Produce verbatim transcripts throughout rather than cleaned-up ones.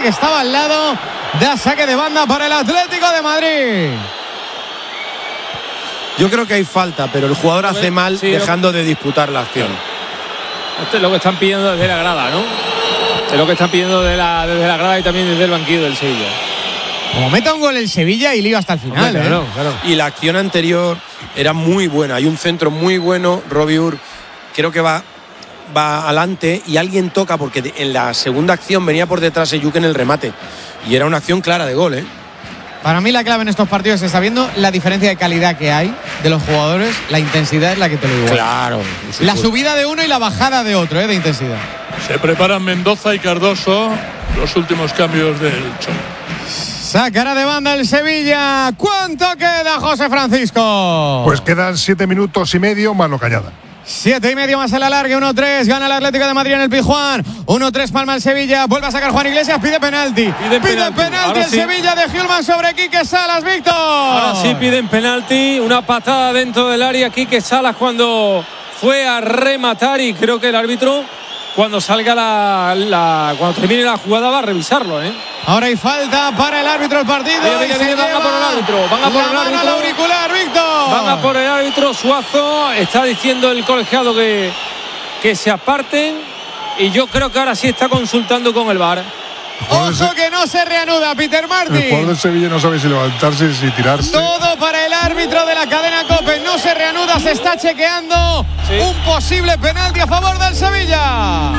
que estaba al lado. Da saque de banda para el Atlético de Madrid. Yo creo que hay falta, pero el jugador hace mal sí, dejando de disputar la acción. Esto es lo que están pidiendo desde la grada, ¿no? Es lo que están pidiendo de la, desde la grada y también desde el banquillo del Sevilla. Como meta un gol el Sevilla y lío hasta el final. Hombre, ¿eh? claro, claro. Y la acción anterior era muy buena. Hay un centro muy bueno. Robbie Ur creo que va, va adelante y alguien toca porque en la segunda acción venía por detrás Eyuk en el remate. Y era una acción clara de gol, ¿eh? Para mí la clave en estos partidos está viendo la diferencia de calidad que hay de los jugadores. La intensidad es la que te lo digo. Claro. La subida de uno y la bajada de otro, ¿eh? De intensidad. Se preparan Mendoza y Cardoso, los últimos cambios del Cholo. Sacará de banda el Sevilla. ¿Cuánto queda, José Francisco? Pues quedan siete minutos y medio más lo Cañada. Siete y medio más el alargue, uno tres, gana el Atlético de Madrid en el Pizjuán, uno tres palma el Sevilla, vuelve a sacar Juan Iglesias, pide penalti, pide penalti, penalti el sí. Sevilla de Hjulmand sobre Quique Salas, Víctor. Ahora sí piden penalti, una patada dentro del área, Quique Salas cuando fue a rematar y creo que el árbitro cuando salga la, la cuando termine la jugada va a revisarlo, ¿eh? Ahora hay falta para el árbitro del partido. Viene, viene, viene, van a por el árbitro. Van a por el árbitro. Al auricular, Víctor. Van a por el árbitro. Suazo está diciendo el colegiado que, que se aparten. Y yo creo que ahora sí está consultando con el V A R. Ojo que no se reanuda, Peter Martin. El jugador del Sevilla no sabe si levantarse, si tirarse. Todo para el árbitro de la cadena COPE. No se reanuda, se está chequeando sí. un posible penalti a favor del Sevilla.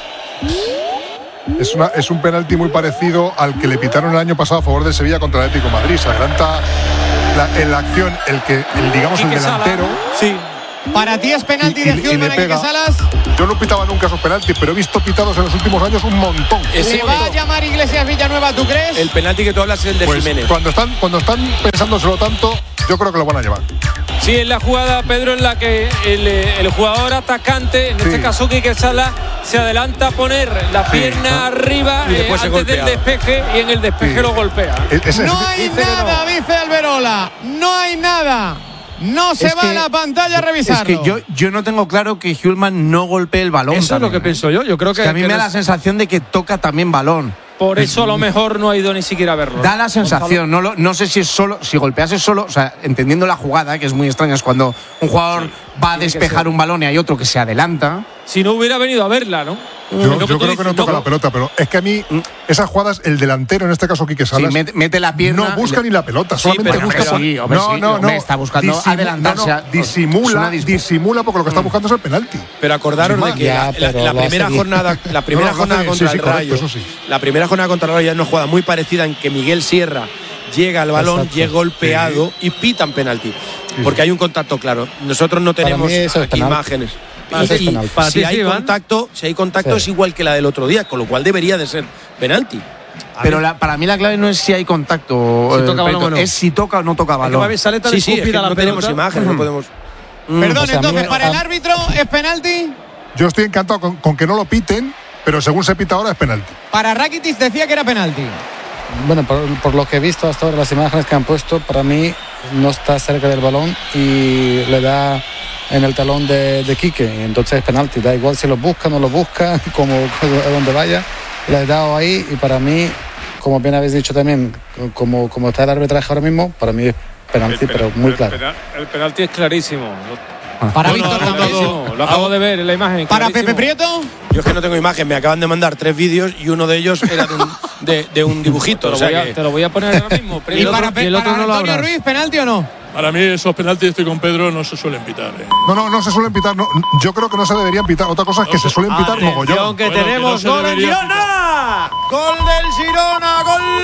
Es, una, es un penalti muy parecido al que le pitaron el año pasado a favor del Sevilla contra el Atlético de Madrid. Se adelanta la, en la acción el que, el, digamos, el delantero. Sí. Para ti es penalti y, de Hjulmand a Quique Salas. Yo no pitaba nunca esos penaltis, pero he visto pitados en los últimos años un montón. ¿Le va a llamar Iglesias Villanueva, tú crees? El penalti que tú hablas es el de pues Jiménez. Cuando están, cuando están pensándoselo tanto, yo creo que lo van a llevar. Sí, es la jugada, Pedro, en la que el, el jugador atacante, en sí. este caso Quique Salas, se adelanta a poner la pierna sí. arriba eh, antes del despeje y en el despeje sí. lo golpea. Es, es, no hay nada, no. dice Alberola. No hay nada. No se es va que, a la pantalla a revisarlo. Es que yo, yo no tengo claro que Hjulmand no golpee el balón. Eso también, es lo que ¿eh? pienso yo. Yo creo que, es que a mí que me da no la sensación de que toca también balón. Por eso a lo mejor no ha ido ni siquiera a verlo. Da la sensación, no, lo, no sé si es solo, si golpease solo, o sea, entendiendo la jugada, que es muy extraña, es cuando un jugador sí, va a despejar un balón y hay otro que se adelanta. Si no hubiera venido a verla, ¿no? Yo, yo creo que no toca no, la pelota, pero es que a mí esas jugadas, el delantero, en este caso Quique Salas, sí, mete, mete la pierna, no busca ni la pelota, sí, solamente pero, busca. Pero sí, hombre, no, sí, no, no, está buscando Disim, adelantarse. No, no, disimula, disimula porque lo que está buscando es el penalti. Pero acordaros de que ya, la, la, la primera jornada, la primera no, jornada contra sí, sí, el Rayo, correcto, sí. la primera jornada contra el Rayo es una jugada muy parecida en que Miguel Sierra llega al balón, Exacto. llega golpeado sí. y pitan penalti, sí. porque hay un contacto claro. Nosotros no tenemos aquí imágenes. Y, y, si, hay contacto, si hay contacto sí. es igual que la del otro día, con lo cual debería de ser penalti. Pero la, para mí la clave no es si hay contacto, si toca balón, no. es si toca o no toca balón. Sí, sí, es que no tenemos imágenes, no podemos. Mm. Perdón, pues entonces, mí, ¿para a... el árbitro es penalti? Yo estoy encantado con, con que no lo piten, pero según se pita ahora es penalti. Para Rakitic decía que era penalti. Bueno, por, por lo que he visto hasta ahora, las imágenes que han puesto, para mí no está cerca del balón y le da en el talón de, de Quique, entonces es penalti, da igual si lo busca, no lo busca, como a donde vaya, le he dado ahí y para mí, como bien habéis dicho también, como, como está el arbitraje ahora mismo, para mí es penalti, el, pero muy el, claro. El penalti es clarísimo. Para bueno, Víctor clarísimo. Lo acabo de ver en la imagen. Para clarísimo. Pepe Prieto. Yo es que no tengo imagen, me acaban de mandar tres vídeos y uno de ellos era de un, de, de un dibujito. Te, o sea lo a, que... te lo voy a poner ahora mismo. ¿Y, y para, el otro para no Antonio Ruiz, penalti o no? Para mí esos penaltis, estoy con Pedro, no se suelen pitar. ¿eh? No, no, no se suelen pitar. No, yo creo que no se deberían pitar. Otra cosa es que no se, se suelen pitar mogollón. que bueno, tenemos que no gol del Girona. Gol del Girona,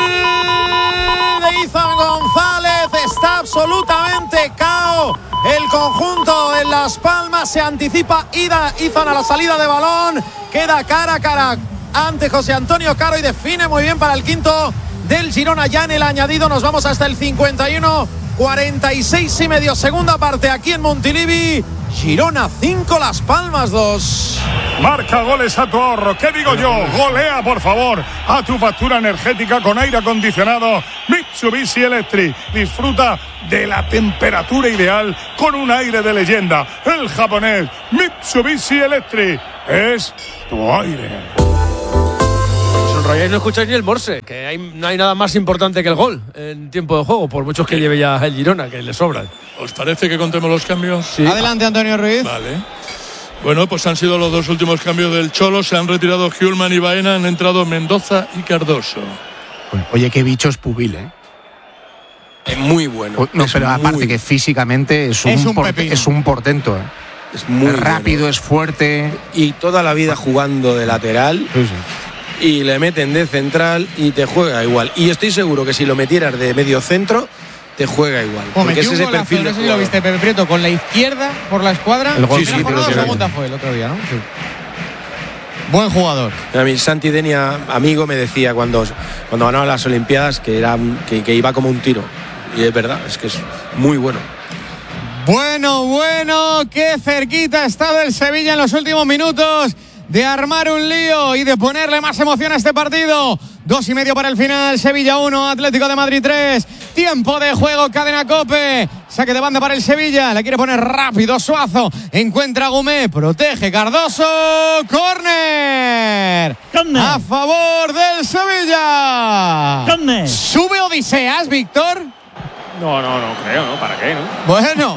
gol de Izan González. Está absolutamente cao el conjunto en Las Palmas. Se anticipa Ida Izan a la salida de balón. Queda cara a cara ante José Antonio Caro y define muy bien para el quinto del Girona. Ya en el añadido nos vamos hasta el cincuenta y uno. cuarenta y seis y medio, segunda parte aquí en Montilivi. Girona cinco, Las Palmas dos. Marca goles a tu ahorro. ¿Qué digo yo? Golea, por favor, a tu factura energética con aire acondicionado Mitsubishi Electric. Disfruta de la temperatura ideal con un aire de leyenda. El japonés Mitsubishi Electric es tu aire. enrolláis, no escucháis ni el morse, que hay, no hay nada más importante que el gol en tiempo de juego, por muchos que lleve ya el Girona, que le sobran. ¿Os parece que contemos los cambios? Sí. Adelante, Antonio Ruiz. Vale. Bueno, pues han sido los dos últimos cambios del Cholo. Se han retirado Hjulman y Baena, han entrado Mendoza y Cardoso. Oye, qué bicho es Pubil, ¿eh? Es muy bueno. No, es pero muy... aparte que físicamente es un, es un, por, es un portento, ¿eh? Es muy es rápido, bueno. Es fuerte. Y toda la vida jugando de lateral. Sí, sí. Y le meten de central y te juega igual. Y estoy seguro que si lo metieras de medio centro, te juega igual. Pues porque es ese golazo, perfil. no sé de si lo viste, Pepe Prieto, con la izquierda por la escuadra. El gol, sí, sí, la segunda fue el otro día, ¿no? Sí. Buen jugador. A mí Santi Denia, amigo, me decía cuando, cuando ganaba las Olimpiadas que, era, que, que iba como un tiro. Y es verdad, es que es muy bueno. Bueno, bueno, qué cerquita ha estado el Sevilla en los últimos minutos de armar un lío y de ponerle más emoción a este partido. Dos y medio para el final, Sevilla uno, Atlético de Madrid tres. Tiempo de juego, cadena COPE. Saque de banda para el Sevilla, la quiere poner rápido Suazo. Encuentra a Gumé, protege Cardoso. ¡Córner! A favor del Sevilla. ¡Córner! ¿Sube Odiseas, Víctor? No, no, no creo, ¿no? ¿Para qué, no? Bueno,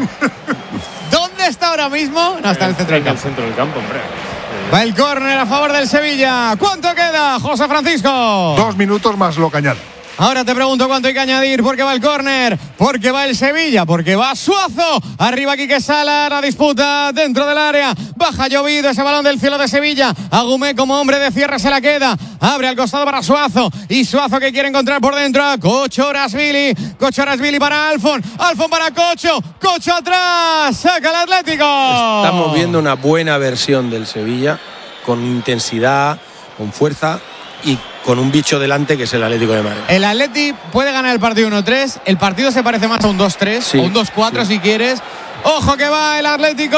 ¿dónde está ahora mismo? No, está en el centro del En el campo. centro del campo, hombre. Va el córner a favor del Sevilla. ¿Cuánto queda, José Francisco? Dos minutos más lo que añade. Ahora te pregunto cuánto hay que añadir, porque va el córner, porque va el Sevilla, porque va Suazo. Arriba Quique Sala, la disputa dentro del área. Baja llovido ese balón del cielo de Sevilla. Agumé como hombre de cierre se la queda. Abre al costado para Suazo. Y Suazo que quiere encontrar por dentro a Cochorasvili. Cochorasvili para Alfon. Alfon para Cocho. Cocho atrás. Saca el Atlético. Estamos viendo una buena versión del Sevilla, con intensidad, con fuerza y con un bicho delante que es el Atlético de Madrid. El Atleti puede ganar el partido uno tres. El partido se parece más a un dos tres, sí, o un dos cuatro, sí, si quieres. Ojo que va el Atlético.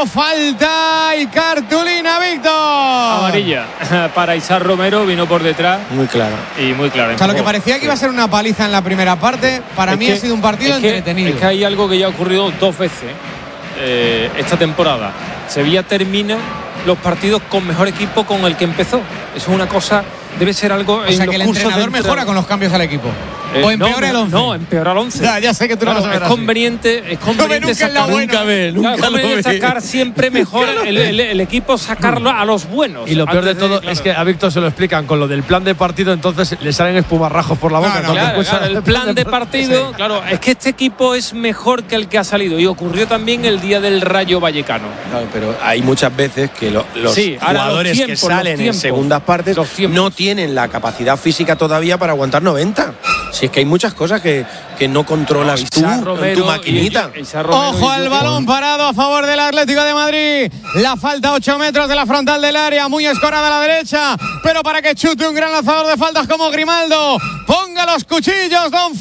Falta y cartulina, Víctor. Amarilla para Isar Romero, vino por detrás. Muy clara. Y muy clara. O sea, lo que parecía que iba a ser una paliza en la primera parte, para es mí que, ha sido un partido es que, entretenido. Es que hay algo que ya ha ocurrido dos veces eh, esta temporada. Sevilla termina los partidos con mejor equipo con el que empezó. Eso es una cosa, debe ser algo. O sea, que el entrenador mejora con los cambios al equipo. Eh, o empeora no, el once. No, empeora el once. Ya, ya sé que tú claro, no vas a ver es conveniente, es conveniente nunca sacar, bueno. nunca ve, nunca claro, lo ve. Sacar siempre mejor el, el, el equipo, sacarlo a los buenos. Y lo peor de todo de, claro. es que a Víctor se lo explican con lo del plan de partido, entonces le salen espumarrajos por la boca. No, no, claro, claro, el plan de partido, sí. Claro, es que este equipo es mejor que el que ha salido y ocurrió también el día del Rayo Vallecano. Claro, pero hay muchas veces que lo, los sí, jugadores los tiempos, que salen en segundas partes no tienen la capacidad física todavía para aguantar noventa. Si es que hay muchas cosas que, que no controlas no, tú Romero, en tu maquinita. Y, y, y Ojo al balón parado a favor del Atlético de Madrid. La falta ocho metros de la frontal del área. Muy escorada a la derecha. Pero para que chute un gran lanzador de faltas como Grimaldo. Ponga los cuchillos, don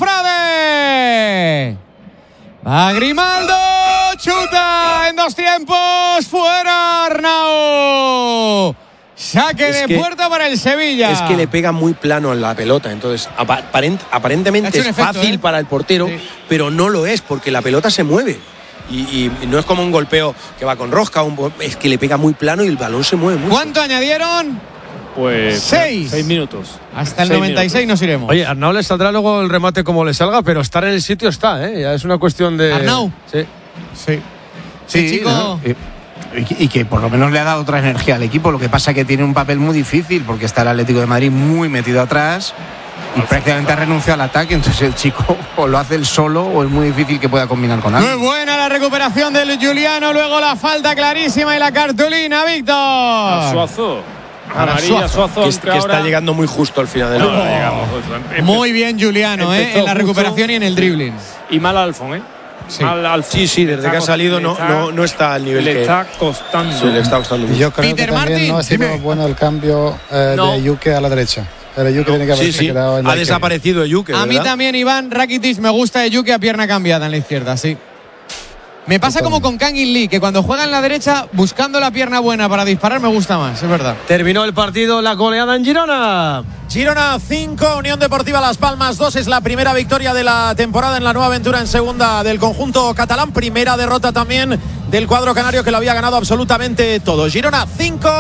Frade. Va Grimaldo. Chuta en dos tiempos. Fuera Arnau. Saque es de que, puerta para el Sevilla. Es que le pega muy plano en la pelota. Entonces, aparent, aparentemente es efecto, fácil ¿eh? para el portero, sí. pero no lo es porque la pelota se mueve. Y, y no es como un golpeo que va con rosca. Un, es que le pega muy plano y el balón se mueve mucho. ¿Cuánto añadieron? Pues seis. Seis minutos. Hasta el seis noventa y seis minutos. Nos iremos. Oye, Arnau le saldrá luego el remate como le salga, pero estar en el sitio está, ¿eh? Ya es una cuestión de. ¿Arnau? Sí. Sí. Sí, sí chico. ¿no? Y que por lo menos le ha dado otra energía al equipo. Lo que pasa es que tiene un papel muy difícil porque está el Atlético de Madrid muy metido atrás y prácticamente ha renunciado al ataque. Entonces el chico o lo hace él solo o es muy difícil que pueda combinar con alguien. Muy buena la recuperación del Juliano. Luego la falta clarísima y la cartulina, Víctor. A Suazo. Amarilla, Suazo. Que, es, que ahora... está llegando muy justo al final del no, no, llegamos, Muy bien Juliano, eh, en la recuperación y en el dribbling. Y mal Alfon, ¿eh? Sí. Al, sí, sí, desde que ha salido no, está, no, no está al nivel le que está costando. Sí, le está costando mucho. Yo creo Peter que también Martin, no ha sido dime. bueno el cambio eh, no. de Yuke a la derecha. Pero Yuke no. tiene que haberse sí, sí. quedado en la ha desaparecido Yuke. A mí también, Iván Rakitic, me gusta Yuke a pierna cambiada en la izquierda, sí. Me pasa como con Kangin Lee, que cuando juega en la derecha, buscando la pierna buena para disparar, me gusta más, es verdad. Terminó el partido, la goleada en Girona. Girona cinco, Unión Deportiva Las Palmas dos. Es la primera victoria de la temporada en la nueva aventura en segunda del conjunto catalán. Primera derrota también del cuadro canario que lo había ganado absolutamente todo. Girona cinco,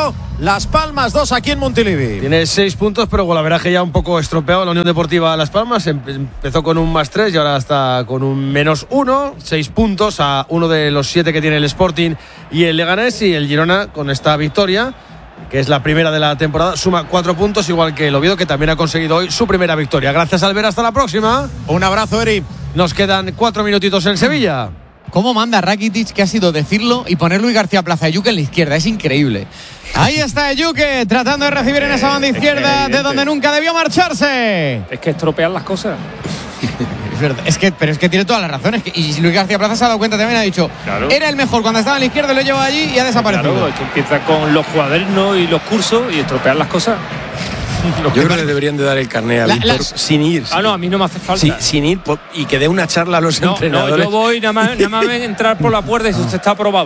Las Palmas dos aquí en Montilivi. Tiene seis puntos, pero con la veraje ya un poco estropeado la Unión Deportiva Las Palmas. Empezó con un más tres y ahora está con un menos uno. Seis puntos a uno de los siete que tiene el Sporting y el Leganés. Y el Girona, con esta victoria, que es la primera de la temporada, suma cuatro puntos, igual que el Oviedo, que también ha conseguido hoy su primera victoria. Gracias, Albert, hasta la próxima. Un abrazo, Eri. Nos quedan cuatro minutitos en Sevilla. ¿Cómo manda Rakitic, que ha sido decirlo y poner Luis García Plaza Eyuke en la izquierda? Es increíble. Ahí está Eyuke tratando de recibir en esa banda izquierda de donde nunca debió marcharse. Es que estropean las cosas. Es verdad, es que, pero es que tiene todas las razones. Y Luis García Plaza se ha dado cuenta también, ha dicho, claro, era el mejor cuando estaba en la izquierda y lo lleva allí y ha desaparecido. Claro, es que empieza con los cuadernos y los cursos y estropean las cosas. Yo creo que deberían de dar el carné a Víctor sin ir. Ah, no, a mí no me hace falta. Sí, sin ir por, y que dé una charla a los no, entrenadores. No, yo voy nada más, nada más entrar por la puerta y si usted está aprobado.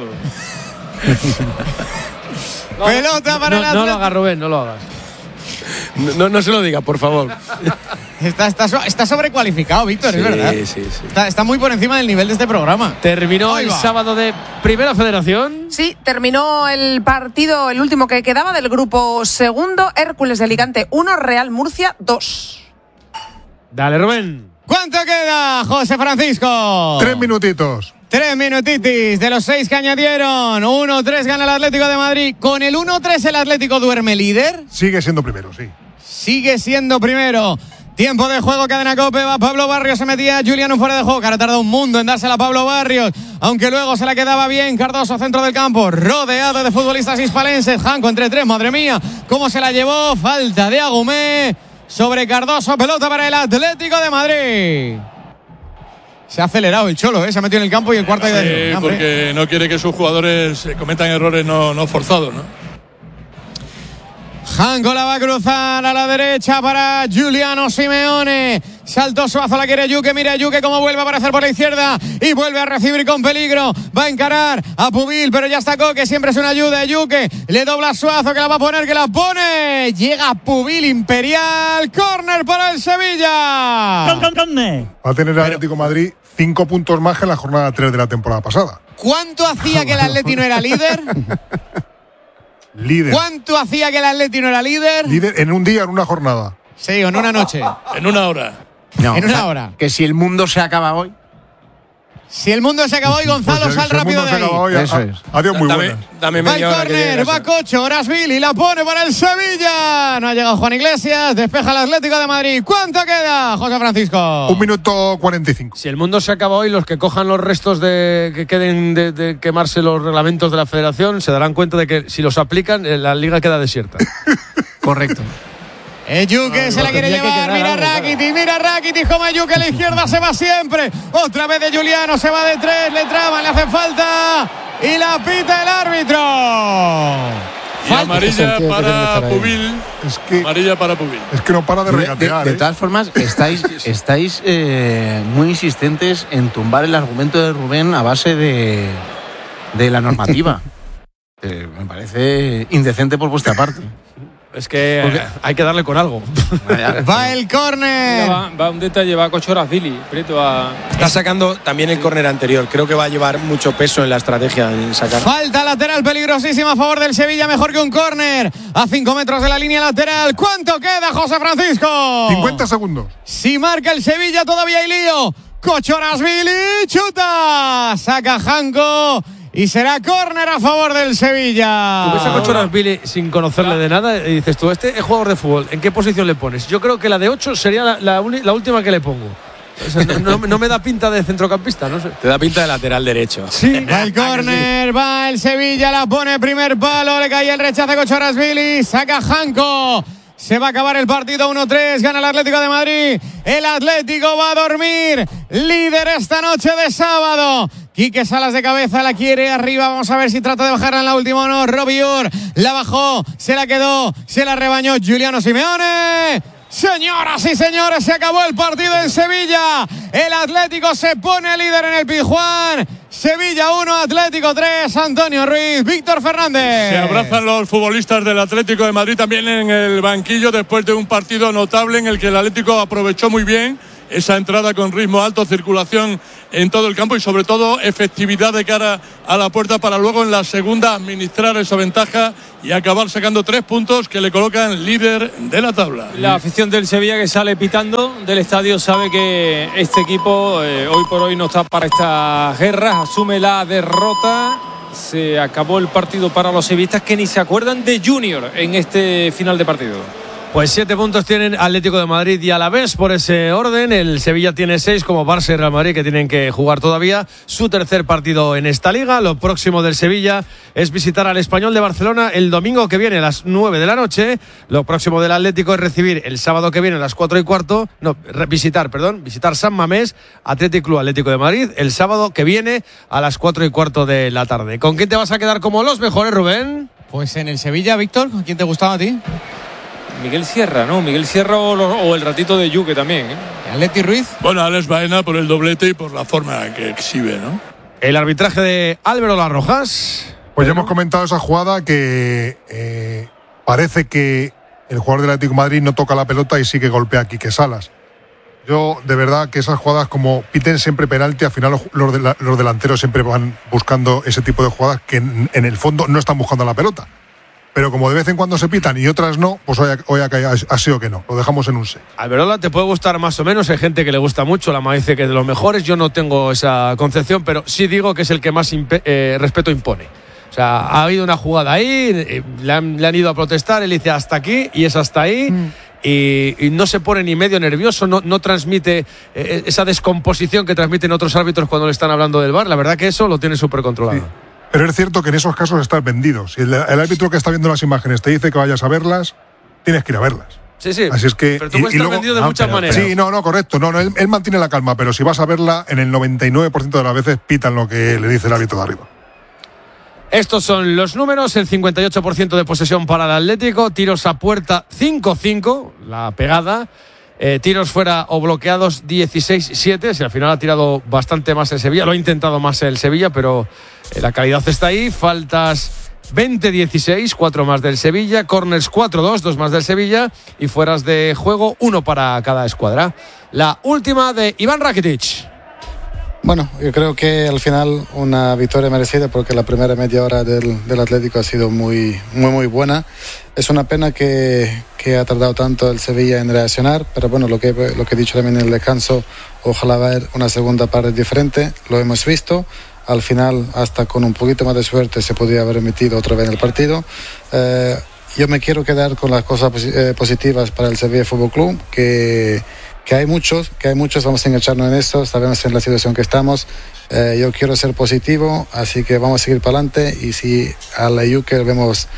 No, pelota para no, el no lo hagas, Rubén, no lo hagas. No, no, no se lo diga, por favor. Está, está, está sobrecualificado, Víctor, sí, es verdad. Sí, sí. Está, está muy por encima del nivel de este programa. Terminó el sábado de Primera Federación. Sí, terminó el partido, el último que quedaba del grupo segundo. Hércules de Alicante uno, Real Murcia dos. Dale, Rubén. ¿Cuánto queda, José Francisco? Tres minutitos. Tres minutitis de los seis que añadieron. uno tres gana el Atlético de Madrid. Con el uno tres el Atlético duerme líder. Sigue siendo primero, sí. Sigue siendo primero. Tiempo de juego, cadena COPE, va Pablo Barrios, se metía Juliano fuera de juego, que ahora tarda un mundo en dársela a Pablo Barrios, aunque luego se la quedaba bien. Cardoso, centro del campo, rodeado de futbolistas hispalenses. Janco entre tres, madre mía, cómo se la llevó. Falta de Agumé sobre Cardoso, pelota para el Atlético de Madrid. Se ha acelerado el Cholo, ¿eh? Se ha metido en el campo y el cuarto... Sí, de... porque no quiere que sus jugadores cometan errores no, no forzados, ¿no? Janco la va a cruzar a la derecha para Giuliano Simeone. Saltó Suazo, la quiere Yuke. Mira Yuke cómo vuelve a aparecer por la izquierda y vuelve a recibir con peligro. Va a encarar a Pubil, pero ya está Coque. Siempre es una ayuda de Yuke. Le dobla a Suazo, que la va a poner, que la pone. Llega Pubil Imperial. Córner para el Sevilla. Va a tener el Atlético de Madrid cinco puntos más que en la jornada tres de la temporada pasada. ¿Cuánto hacía que el Atleti no era líder? Líder. ¿Cuánto hacía que el Atleti no era líder? Líder en un día, en una jornada. Sí, o en una noche. En una hora. No, en una o sea, hora. Que si el mundo se acaba hoy. Si el mundo se acabó hoy, Gonzalo, pues sal rápido de ahí. Hoy, Eso a, es. Adiós, muy dame, buena. Dame va media el hora que córner, va Cocho, Orasvili, la pone para el Sevilla. No ha llegado Juan Iglesias, despeja el Atlético de Madrid. ¿Cuánto queda, José Francisco? Un minuto cuarenta y cinco. Si el mundo se acaba hoy, los que cojan los restos de que queden de, de quemarse los reglamentos de la Federación se darán cuenta de que si los aplican, la liga queda desierta. Correcto. Eyuke se la quiere llevar, mira Rakitic, mira Rakitic como Eyuke a la izquierda se va siempre. Otra vez de Giuliano, se va de tres, le traban, le hace falta y la pita el árbitro. Y amarilla para Pubil. Es que, amarilla para Pubil. Es que no para de regatear. De, de, de ¿eh? todas formas, estáis, estáis eh, muy insistentes en tumbar el argumento de Rubén a base de, de la normativa. eh, me parece indecente por vuestra parte. Es que Porque hay que darle con algo. Va el córner. Va, va un detalle, va Cocho Orasvili. A... Está sacando también el córner anterior. Creo que va a llevar mucho peso en la estrategia en sacar. Falta lateral peligrosísima a favor del Sevilla, mejor que un córner. A cinco metros de la línea lateral. ¿Cuánto queda, José Francisco? cincuenta segundos. Si marca el Sevilla todavía hay lío. Cocho Orasvili, chuta. Saca Janco. Y será córner a favor del Sevilla. Tú ves a Cocho Orasvili sin conocerle de nada y dices tú, este es jugador de fútbol, ¿en qué posición le pones? Yo creo que la de ocho sería la, la, la última que le pongo. O sea, no, no, no me da pinta de centrocampista, no sé. Te da pinta de lateral derecho. Sí. Va el córner, va el Sevilla, la pone primer palo, le cae el rechazo a Cocho Orasvili, saca Janco. Se va a acabar el partido uno tres, gana el Atlético de Madrid. El Atlético va a dormir, líder esta noche de sábado. Quique Salas de cabeza, la quiere arriba, vamos a ver si trata de bajarla en la última o no. Robiur la bajó, se la quedó, se la rebañó Giuliano Simeone. Señoras y señores, se acabó el partido en Sevilla. El Atlético se pone líder en el Pizjuán. Sevilla uno, Atlético tres, Antonio Ruiz, Víctor Fernández. Se abrazan los futbolistas del Atlético de Madrid también en el banquillo después de un partido notable en el que el Atlético aprovechó muy bien esa entrada con ritmo alto, circulación en todo el campo y sobre todo efectividad de cara a la puerta para luego en la segunda administrar esa ventaja y acabar sacando tres puntos que le colocan líder de la tabla. La afición del Sevilla que sale pitando del estadio sabe que este equipo eh, hoy por hoy no está para estas guerras, asume la derrota. Se acabó el partido para los sevillistas que ni se acuerdan de Junior en este final de partido. Pues siete puntos tienen Atlético de Madrid y Alavés por ese orden. El Sevilla tiene seis, como Barça y Real Madrid, que tienen que jugar todavía su tercer partido en esta liga. Lo próximo del Sevilla es visitar al Español de Barcelona el domingo que viene a las nueve de la noche. Lo próximo del Atlético es recibir el sábado que viene a las cuatro y cuarto. No, visitar, perdón, visitar San Mamés, Athletic Club Atlético de Madrid, el sábado que viene a las cuatro y cuarto de la tarde. ¿Con quién te vas a quedar como los mejores, Rubén? Pues en el Sevilla, Víctor, ¿quién te gustaba a ti? Miguel Sierra, ¿no? Miguel Sierra o, o el ratito de Yuque también, ¿eh? Atleti Ruiz. Bueno, Alex Baena por el doblete y por la forma que exhibe, ¿no? El arbitraje de Álvaro Larrojas. Pues bueno, ya hemos comentado esa jugada que eh, parece que el jugador del Atlético de Madrid no toca la pelota y sí que golpea a Quique Salas. Yo, de verdad, que esas jugadas, como piten siempre penalti, al final los, los, de la, los delanteros siempre van buscando ese tipo de jugadas que en, en el fondo no están buscando la pelota. Pero como de vez en cuando se pitan y otras no, pues hoy, hoy ha, ha sido que no. Lo dejamos en un seis. Alberola te puede gustar más o menos. Hay gente que le gusta mucho. La dice que es de los mejores. Yo no tengo esa concepción, pero sí digo que es el que más impe, eh, respeto impone. O sea, ha habido una jugada ahí, eh, le, han, le han ido a protestar, él dice hasta aquí y es hasta ahí. Mm. Y, y no se pone ni medio nervioso, no, no transmite eh, esa descomposición que transmiten otros árbitros cuando le están hablando del V A R. La verdad que eso lo tiene súper controlado. Sí. Pero es cierto que en esos casos estás vendido. Si el, el árbitro que está viendo las imágenes te dice que vayas a verlas, tienes que ir a verlas. Sí, sí. Así es que, pero tú puedes estar vendido de no, muchas pero, maneras. Sí, no, no, correcto. No, no, él, él mantiene la calma, pero si vas a verla, en el noventa y nueve por ciento de las veces pitan lo que le dice el árbitro de arriba. Estos son los números: el cincuenta y ocho por ciento de posesión para el Atlético, tiros a puerta cinco cinco, la pegada. Eh, tiros fuera o bloqueados dieciséis siete. Si al final ha tirado bastante más el Sevilla, lo ha intentado más el Sevilla, pero eh, la calidad está ahí. Faltas veinte dieciséis, cuatro más del Sevilla. Corners cuatro dos, dos más del Sevilla. Y fueras de juego, uno para cada escuadra. La última de Iván Rakitic. Bueno, yo creo que al final una victoria merecida porque la primera media hora del, del Atlético ha sido muy, muy, muy buena. Es una pena que, que ha tardado tanto el Sevilla en reaccionar, pero bueno, lo que, lo que he dicho también en el descanso, ojalá ver una segunda parte diferente, lo hemos visto. Al final, hasta con un poquito más de suerte, se podría haber metido otra vez en el partido. Eh, yo me quiero quedar con las cosas positivas para el Sevilla Fútbol Club, que... que hay muchos, que hay muchos, vamos a engancharnos en esto, sabemos en la situación que estamos, eh, yo quiero ser positivo, así que vamos a seguir para adelante y si a la Yuker vemos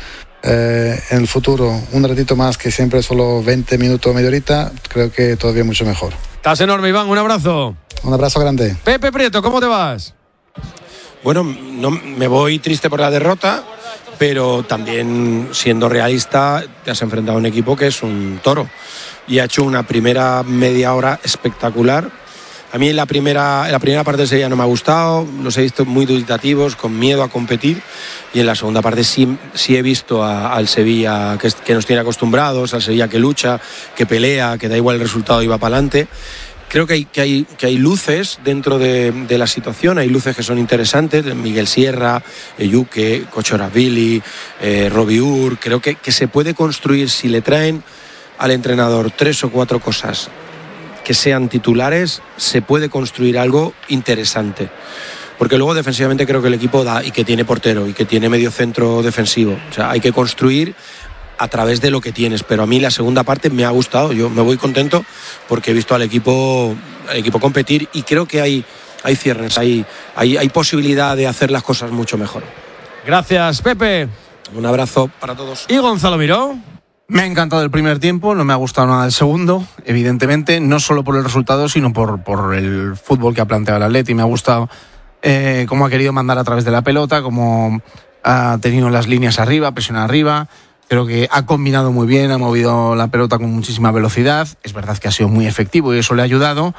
eh, en el futuro un ratito más que siempre solo veinte minutos o media horita, creo que todavía mucho mejor. Estás enorme, Iván, un abrazo. Un abrazo grande. Pepe Prieto, ¿cómo te vas? Bueno, no, me voy triste por la derrota, pero también siendo realista te has enfrentado a un equipo que es un toro. Y ha hecho una primera media hora espectacular. A mí en la primera, en la primera parte del Sevilla no me ha gustado, los he visto muy dubitativos, con miedo a competir, y en la segunda parte sí, sí he visto a, al Sevilla que, que nos tiene acostumbrados, al Sevilla que lucha, que pelea, que da igual el resultado y va para adelante. Creo que hay, que hay, que hay luces dentro de, de la situación, hay luces que son interesantes, Miguel Sierra, Yuque, Kochoravili, eh, Robiur. Creo que, que se puede construir si le traen al entrenador tres o cuatro cosas que sean titulares, se puede construir algo interesante. Porque luego defensivamente creo que el equipo da, y que tiene portero y que tiene medio centro defensivo. O sea, hay que construir a través de lo que tienes. Pero a mí la segunda parte me ha gustado. Yo me voy contento porque he visto al equipo, al equipo competir y creo que hay, hay cierres, hay, hay, hay posibilidad de hacer las cosas mucho mejor. Gracias, Pepe. Un abrazo para todos. ¿Y Gonzalo Miró? Me ha encantado el primer tiempo, no me ha gustado nada el segundo, evidentemente, no solo por el resultado, sino por, por el fútbol que ha planteado el Atleti. Me ha gustado eh, cómo ha querido mandar a través de la pelota, cómo ha tenido las líneas arriba, presión arriba. Creo que ha combinado muy bien, ha movido la pelota con muchísima velocidad. Es verdad que ha sido muy efectivo y eso le ha ayudado.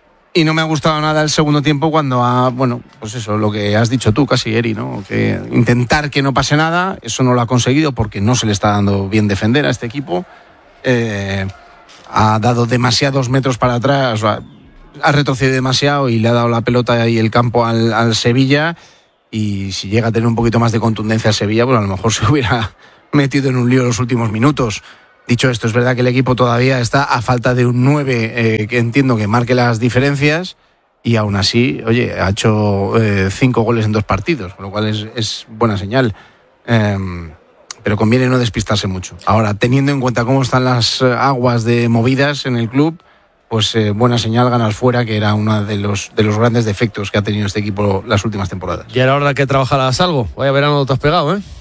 Y no me ha gustado nada el segundo tiempo cuando ha, bueno, pues eso, lo que has dicho tú casi, Eri, ¿no? Que intentar que no pase nada, eso no lo ha conseguido porque no se le está dando bien defender a este equipo. Eh, ha dado demasiados metros para atrás, o sea, ha retrocedido demasiado y le ha dado la pelota y el campo al, al Sevilla, y si llega a tener un poquito más de contundencia al Sevilla, pues a lo mejor se hubiera metido en un lío en los últimos minutos. Dicho esto, es verdad que el equipo todavía está a falta de un nueve eh, que entiendo que marque las diferencias, y aún así, oye, ha hecho eh, cinco goles en dos partidos, con lo cual es, es buena señal. Eh, pero conviene no despistarse mucho. Ahora, teniendo en cuenta cómo están las aguas de movidas en el club, pues eh, buena señal ganar fuera, que era uno de los, de los grandes defectos que ha tenido este equipo las últimas temporadas. Y ahora hora que trabajarás algo. Vaya verano te has pegado, ¿eh?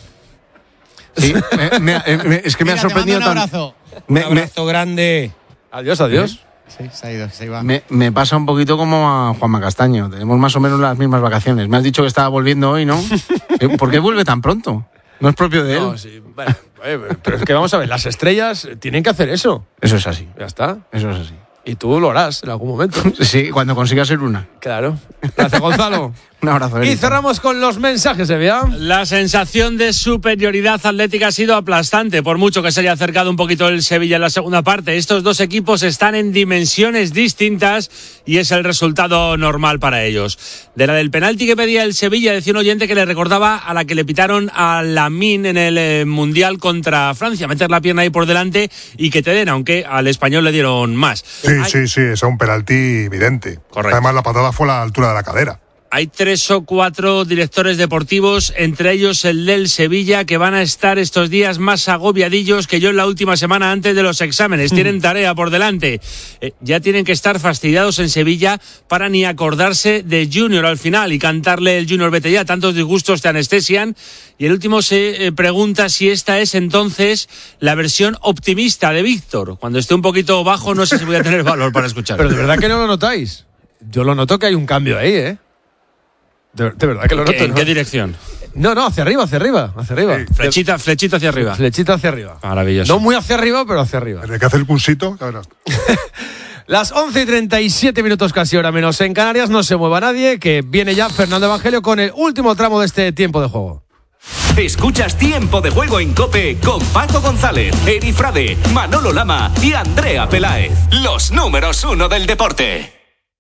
Sí, me, me, me, es que Mira, me ha sorprendido un abrazo. tanto. Me, un abrazo me, grande. Adiós, adiós. Sí, se ha ido, se iba. Me, me pasa un poquito como a Juanma Castaño. Tenemos más o menos las mismas vacaciones. Me has dicho que estaba volviendo hoy, ¿no? ¿Por qué vuelve tan pronto? No es propio de él. No, sí. Bueno, pero es que vamos a ver, las estrellas tienen que hacer eso. Eso es así. Ya está. Eso es así. Y tú lo harás en algún momento. Sí, cuando consigas ser una. Claro. Gracias, Gonzalo. Un abrazo. Y cerramos con los mensajes, Evia. La sensación de superioridad atlética ha sido aplastante, por mucho que se haya acercado un poquito el Sevilla en la segunda parte. Estos dos equipos están en dimensiones distintas y es el resultado normal para ellos. De la del penalti que pedía el Sevilla, decía un oyente que le recordaba a la que le pitaron a Lamine en el eh, Mundial contra Francia, meter la pierna ahí por delante y que te den, aunque al español le dieron más. Sí, Hay... sí, sí, es un penalti evidente. Correcto. Además, la patada fue a la altura de la cadera. Hay tres o cuatro directores deportivos, entre ellos el del Sevilla, que van a estar estos días más agobiadillos que yo en la última semana antes de los exámenes. Tienen tarea por delante. Eh, ya tienen que estar fastidiados en Sevilla para ni acordarse de Junior al final y cantarle el Junior vete ya. Tantos disgustos te anestesian. Y el último se eh, pregunta si esta es entonces la versión optimista de Víctor. Cuando esté un poquito bajo no sé si voy a tener valor para escuchar. Pero de verdad que no lo notáis. Yo lo noto que hay un cambio ahí, ¿eh? De, de verdad que lo noto. ¿En ¿no? qué dirección? No, no, hacia arriba, hacia arriba, hacia arriba. Sí. Flechita, flechita hacia arriba. Flechita hacia arriba. Maravilloso. No muy hacia arriba, pero hacia arriba. Hay que hacer el cursito, ya verás. Las once y treinta y siete minutos, casi hora menos en Canarias. No se mueva nadie, que viene ya Fernando Evangelio con el último tramo de este tiempo de juego. Escuchas Tiempo de Juego en COPE con Paco González, Eri Frade, Manolo Lama y Andrea Peláez. Los números uno del deporte.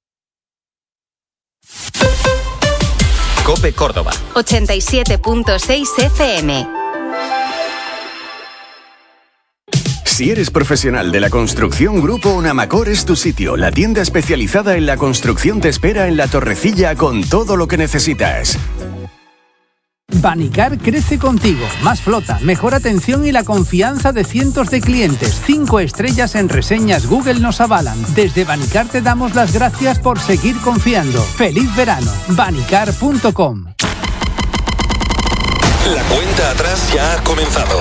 COPE Córdoba ochenta y siete punto seis F M. Si eres profesional de la construcción, Grupo Unamacor es tu sitio. La tienda especializada en la construcción te espera en La Torrecilla con todo lo que necesitas. Banicar crece contigo. Más flota, mejor atención y la confianza de cientos de clientes. Cinco estrellas en reseñas Google nos avalan. Desde Banicar te damos las gracias por seguir confiando. ¡Feliz verano! Banicar punto com. La cuenta atrás ya ha comenzado.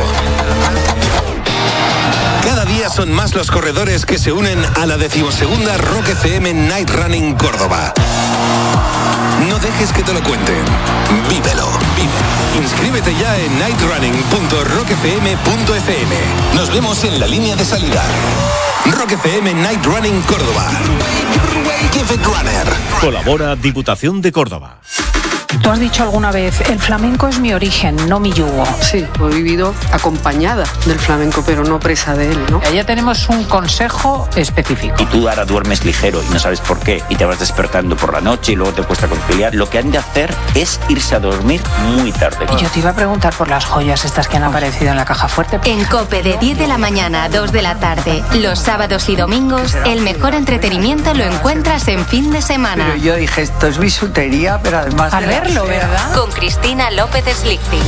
Cada día son más los corredores que se unen a la decimosegunda Rock F M Night Running Córdoba. No dejes que te lo cuenten. Vívelo. Vive. Inscríbete ya en night running punto rock f m punto f m. Nos vemos en la línea de salida. Rock F M Night Running Córdoba. Give it runner. Colabora Diputación de Córdoba. Tú has dicho alguna vez, el flamenco es mi origen, no mi yugo. Sí, he vivido acompañada del flamenco, pero no presa de él, ¿no? Ya tenemos un consejo específico. Y tú ahora duermes ligero y no sabes por qué, y te vas despertando por la noche y luego te cuesta conciliar. Lo que han de hacer es irse a dormir muy tarde. Y yo te iba a preguntar por las joyas estas que han aparecido en la caja fuerte. En COPE de diez de la mañana a dos de la tarde, los sábados y domingos, el mejor entretenimiento lo encuentras en fin de semana. Pero yo dije, esto es bisutería, pero además... Al verlo, ¿verdad? Con Cristina López Slichting.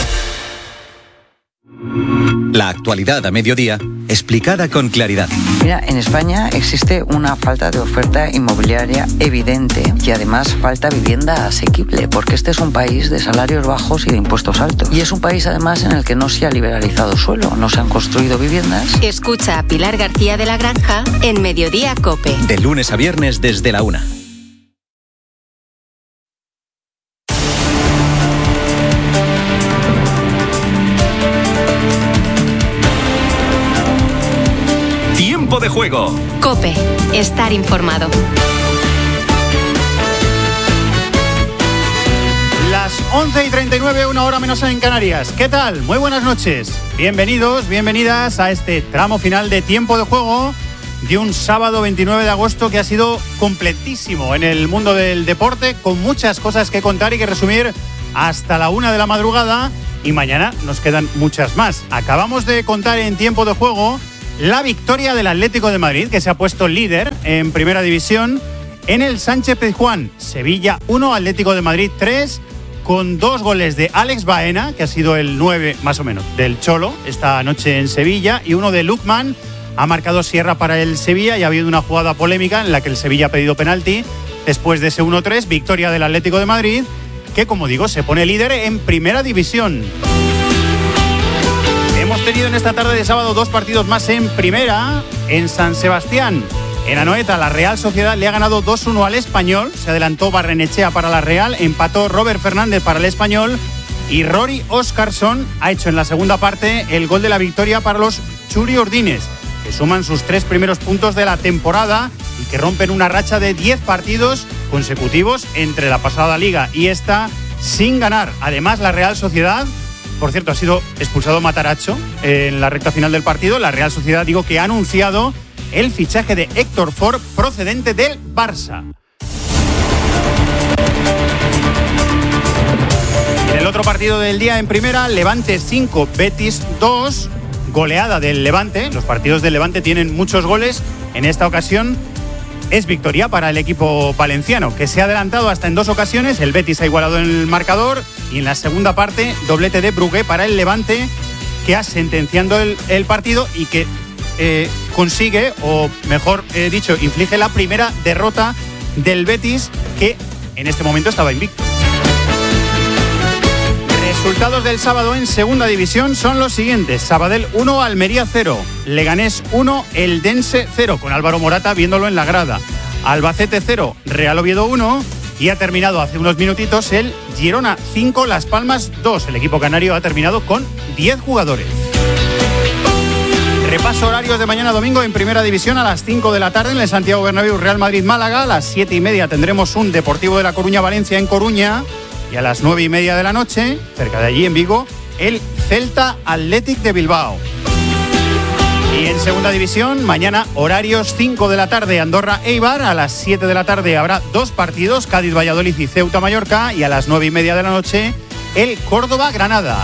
La actualidad a mediodía, explicada con claridad. Mira, en España existe una falta de oferta inmobiliaria evidente y además falta vivienda asequible, porque este es un país de salarios bajos y de impuestos altos. Y es un país además en el que no se ha liberalizado suelo, no se han construido viviendas. Escucha a Pilar García de la Granja en Mediodía COPE. De lunes a viernes desde la una. De juego. COPE. Estar informado. Las once y treinta y nueve, una hora menos en Canarias. ¿Qué tal? Muy buenas noches. Bienvenidos, bienvenidas a este tramo final de Tiempo de Juego de un sábado veintinueve de agosto que ha sido completísimo en el mundo del deporte, con muchas cosas que contar y que resumir hasta la una de la madrugada, y mañana nos quedan muchas más. Acabamos de contar en tiempo de juego la victoria del Atlético de Madrid, que se ha puesto líder en Primera División en el Sánchez-Pizjuán. Sevilla uno, Atlético de Madrid tres, con dos goles de Alex Baena, que ha sido el nueve más o menos del Cholo esta noche en Sevilla, y uno de Lukman. Ha marcado Sierra para el Sevilla y ha habido una jugada polémica en la que el Sevilla ha pedido penalti. Después de ese uno tres, victoria del Atlético de Madrid, que, como digo, se pone líder en Primera División. Hemos tenido en esta tarde de sábado dos partidos más en Primera. En San Sebastián, en Anoeta, la Real Sociedad le ha ganado dos uno al Español. Se adelantó Barrenechea para la Real, empató Robert Fernández para el Español y Rory Oscarson ha hecho en la segunda parte el gol de la victoria para los churiordines, que suman sus tres primeros puntos de la temporada y que rompen una racha de diez partidos consecutivos entre la pasada liga y esta sin ganar. Además, la Real Sociedad, por cierto, ha sido expulsado Matarazzo en la recta final del partido. La Real Sociedad, digo, que ha anunciado el fichaje de Héctor Ford procedente del Barça. En el otro partido del día en Primera, Levante cinco, Betis dos, goleada del Levante. Los partidos del Levante tienen muchos goles. En esta ocasión es victoria para el equipo valenciano, que se ha adelantado hasta en dos ocasiones. El Betis ha igualado en el marcador y en la segunda parte, doblete de Brugué para el Levante, que ha sentenciando el, el partido y que eh, consigue, o mejor eh, dicho, inflige la primera derrota del Betis, que en este momento estaba invicto. Resultados del sábado en Segunda División son los siguientes: Sabadell uno, Almería cero, Leganés uno, Eldense cero, con Álvaro Morata viéndolo en la grada, Albacete cero, Real Oviedo uno, y ha terminado hace unos minutitos el Girona cinco, Las Palmas dos. El equipo canario ha terminado con diez jugadores. Repaso horarios de mañana domingo en Primera División. A las cinco de la tarde en el Santiago Bernabéu, Real Madrid-Málaga. A las siete y media tendremos un Deportivo de La Coruña-Valencia en Coruña. Y a las nueve y media de la noche, cerca de allí en Vigo, el Celta Athletic de Bilbao. Y en Segunda División, mañana horarios cinco de la tarde, Andorra-Eibar. A las siete de la tarde habrá dos partidos, Cádiz-Valladolid y Ceuta-Mallorca. Y a las nueve y media de la noche, el Córdoba-Granada.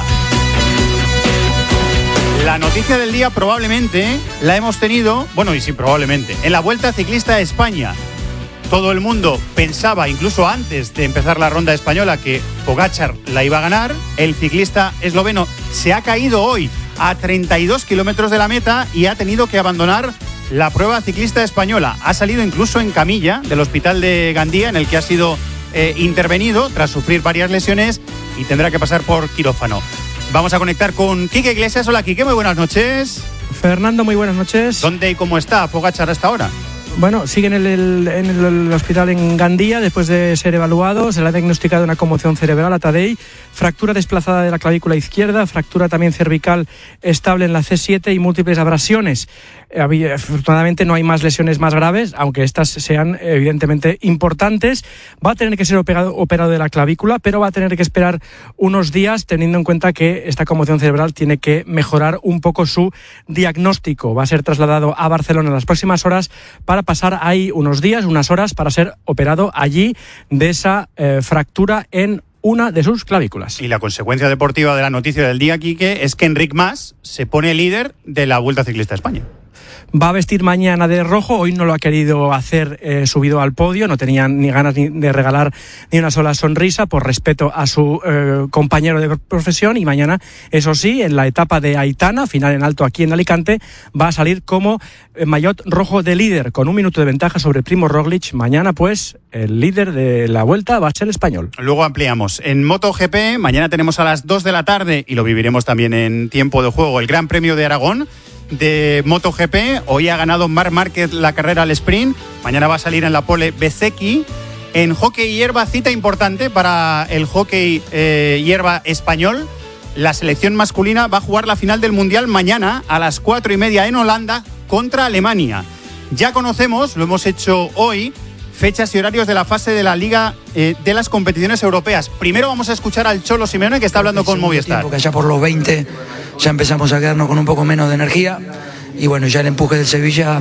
La noticia del día probablemente la hemos tenido, bueno, y sí, probablemente, en la Vuelta Ciclista a España. Todo el mundo pensaba, incluso antes de empezar la ronda española, que Pogačar la iba a ganar. El ciclista esloveno se ha caído hoy a treinta y dos kilómetros de la meta y ha tenido que abandonar la prueba ciclista española. Ha salido incluso en camilla del hospital de Gandía, en el que ha sido eh, intervenido tras sufrir varias lesiones y tendrá que pasar por quirófano. Vamos a conectar con Quique Iglesias. Hola, Quique, muy buenas noches. Fernando, muy buenas noches. ¿Dónde y cómo está Pogačar hasta ahora? Bueno, sigue en el, el, en el hospital en Gandía después de ser evaluado. Se le ha diagnosticado una conmoción cerebral a Tadej, fractura desplazada de la clavícula izquierda, fractura también cervical estable en la C siete y múltiples abrasiones. Eh, afortunadamente no hay más lesiones más graves, aunque estas sean evidentemente importantes. Va a tener que ser operado, operado de la clavícula, pero va a tener que esperar unos días, teniendo en cuenta que esta conmoción cerebral tiene que mejorar un poco su diagnóstico. Va a ser trasladado a Barcelona en las próximas horas para pasar ahí unos días, unas horas, para ser operado allí de esa eh, fractura en una de sus clavículas. Y la consecuencia deportiva de la noticia del día, Quique, es que Enric Mas se pone líder de la Vuelta Ciclista a España. Va a vestir mañana de rojo, hoy no lo ha querido hacer eh, subido al podio, no tenía ni ganas ni de regalar ni una sola sonrisa por respeto a su eh, compañero de profesión, y mañana, eso sí, en la etapa de Aitana, final en alto aquí en Alicante, va a salir como eh, maillot rojo de líder, con un minuto de ventaja sobre Primo Roglic. Mañana pues el líder de la Vuelta va a ser español. Luego ampliamos. En MotoGP, mañana tenemos a las dos de la tarde, y lo viviremos también en tiempo de juego, el Gran Premio de Aragón de MotoGP. Hoy ha ganado Marc Márquez la carrera al sprint, mañana va a salir en la pole Bezzecchi. En hockey hierba, cita importante para el hockey eh, hierba español. La selección masculina va a jugar la final del Mundial mañana a las cuatro y media en Holanda contra Alemania. Ya conocemos, lo hemos hecho hoy, fechas y horarios de la fase de la Liga eh, de las competiciones europeas. Primero vamos a escuchar al Cholo Simeone, que está hablando con Movistar. Porque ya por los veinte ya empezamos a quedarnos con un poco menos de energía, y bueno, ya el empuje del Sevilla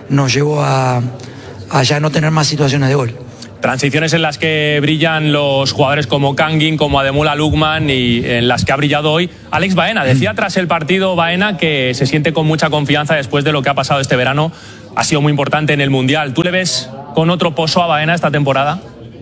nos llevó a, a ya no tener más situaciones de gol. Transiciones en las que brillan los jugadores como Kangin, como Ademola Lookman y en las que ha brillado hoy Alex Baena. Decía tras el partido Baena que se siente con mucha confianza después de lo que ha pasado este verano. Ha sido muy importante en el Mundial. ¿Tú le ves con otro pozo a Baena esta temporada?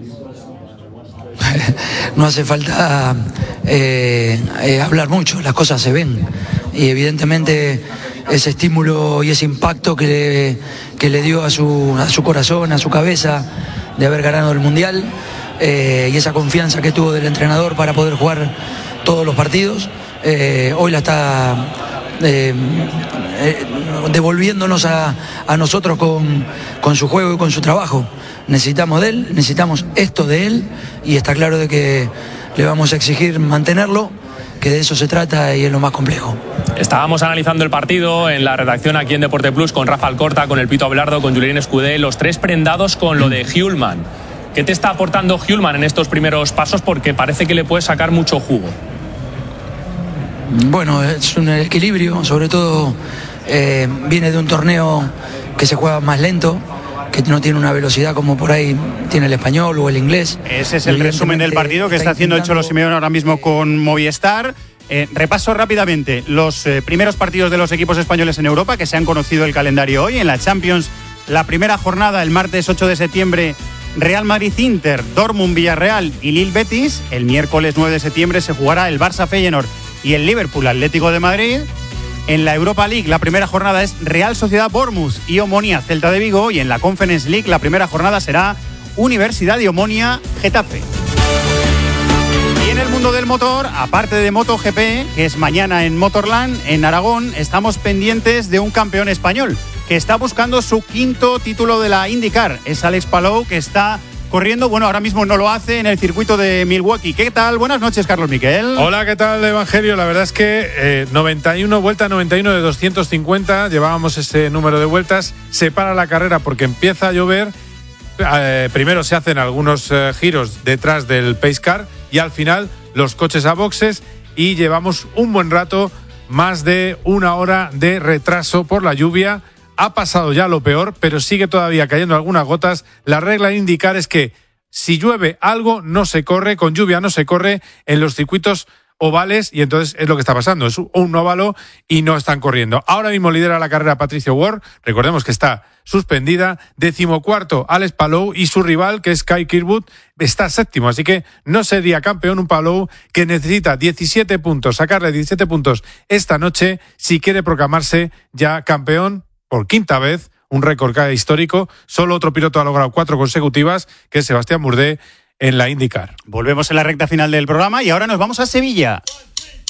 No hace falta eh, eh, hablar mucho, las cosas se ven. Y evidentemente ese estímulo y ese impacto que le, que le dio a su, a su corazón, a su cabeza, de haber ganado el Mundial, eh, y esa confianza que tuvo del entrenador para poder jugar todos los partidos, eh, hoy la está eh, eh, devolviéndonos a, a nosotros con, con su juego y con su trabajo. Necesitamos de él, necesitamos esto de él, y está claro de que le vamos a exigir mantenerlo, que de eso se trata y es lo más complejo. Estábamos analizando el partido en la redacción aquí en Deporte Plus con Rafa Alcorta, con el Pito Abelardo, con Julien Escudé, los tres prendados con lo de Hjulmand. ¿Qué te está aportando Hjulmand en estos primeros pasos? Porque parece que le puede sacar mucho jugo. Bueno, es un equilibrio, sobre todo eh, viene de un torneo que se juega más lento, que no tiene una velocidad como por ahí tiene el español o el inglés. Ese es el resumen del partido que está, está haciendo el Cholo Simeone ahora mismo con Movistar. Eh, repaso rápidamente los eh, primeros partidos de los equipos españoles en Europa, que se han conocido el calendario hoy. En la Champions, la primera jornada, el martes ocho de septiembre, Real Madrid-Inter, Dortmund-Villarreal y Lille-Betis. El miércoles nueve de septiembre se jugará el Barça-Feyenoord y el Liverpool-Atlético de Madrid. En la Europa League, la primera jornada es Real Sociedad-Bournemouth y Omonia-Celta de Vigo. Y en la Conference League, la primera jornada será Universidad de Omonia-Getafe. Y en el mundo del motor, aparte de MotoGP, que es mañana en Motorland, en Aragón, estamos pendientes de un campeón español que está buscando su quinto título de la IndyCar. Es Alex Palou, que está corriendo, bueno, ahora mismo no lo hace en el circuito de Milwaukee. ¿Qué tal? Buenas noches, Carlos Miquel. Hola, ¿qué tal, Evangelio? La verdad es que eh, noventa y uno, vuelta noventa y uno de doscientos cincuenta, llevábamos ese número de vueltas, se para la carrera porque empieza a llover, eh, primero se hacen algunos eh, giros detrás del pace car y al final los coches a boxes, y llevamos un buen rato, más de una hora de retraso por la lluvia. Ha pasado ya lo peor, pero sigue todavía cayendo algunas gotas. La regla de indicar es que si llueve algo, no se corre, con lluvia no se corre en los circuitos ovales, y entonces es lo que está pasando, es un óvalo y no están corriendo. Ahora mismo lidera la carrera Patricio Ward, recordemos que está suspendida, decimocuarto Alex Palou, y su rival, que es Kyle Kirkwood, está séptimo, así que no sería campeón un Palou que necesita diecisiete puntos, sacarle diecisiete puntos esta noche si quiere proclamarse ya campeón por quinta vez, un récord histórico. Solo otro piloto ha logrado cuatro consecutivas, que es Sebastián Bourdais en la IndyCar. Volvemos en la recta final del programa y ahora nos vamos a Sevilla.